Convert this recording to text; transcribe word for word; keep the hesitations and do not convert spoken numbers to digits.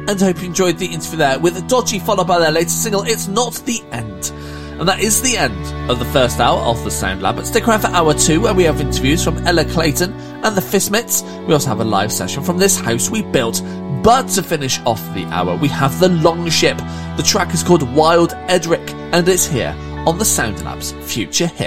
and I hope you enjoyed the interview there with Dodgy, followed by their latest single, It's Not the End. And that is the end of the first hour of the Sound Lab. But stick around for hour two, where we have interviews from Ella Clayton and the Fistmits. We also have a live session from This House We Built. But to finish off the hour, we have The Longship. The track is called Wild Edric, and it's here on the Sound Lab's Future Hits.